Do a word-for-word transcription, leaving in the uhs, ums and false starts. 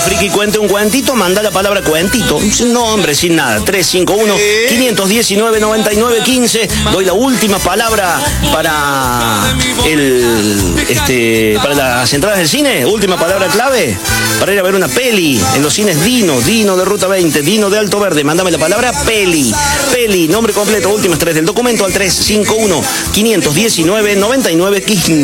friki cuente un cuentito, manda la palabra cuentito, sin nombre, sin nada. tres cinco uno, cinco uno nueve, nueve nueve uno cinco. Doy la última palabra para el este para las entradas del cine. Última palabra clave para ir a ver una peli en los cines Dino, Dino de Ruta veinte, Dino de Alto Verde. Mándame la palabra peli. Peli, nombre completo, últimas tres del documento al tres cinco uno, cinco uno nueve, nueve nueve uno cinco.